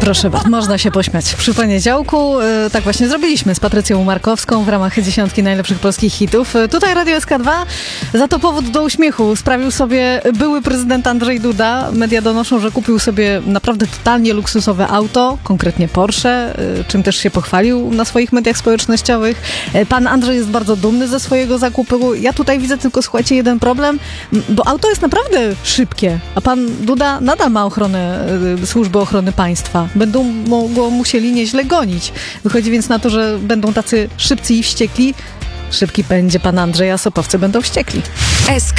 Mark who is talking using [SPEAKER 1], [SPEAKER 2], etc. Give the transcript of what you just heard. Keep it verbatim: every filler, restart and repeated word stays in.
[SPEAKER 1] Proszę bardzo, można się pośmiać. Przy poniedziałku e, tak właśnie zrobiliśmy z Patrycją Markowską w ramach dziesiątki najlepszych polskich hitów. E, tutaj Radio S K dwa. Za to powód do uśmiechu sprawił sobie były prezydent Andrzej Duda. Media donoszą, że kupił sobie naprawdę totalnie luksusowe auto, konkretnie Porsche, e, czym też się pochwalił na swoich mediach społecznościowych. E, pan Andrzej jest bardzo dumny ze swojego zakupu. Ja tutaj widzę tylko, słuchajcie, jeden problem, bo auto jest naprawdę szybkie, a pan Duda nadal ma ochronę, e, służby ochrony państwa. Będą mogło musieli nieźle gonić. Wychodzi więc na to, że będą tacy szybcy i wściekli. Szybki będzie pan Andrzej, a sopowcy będą wściekli.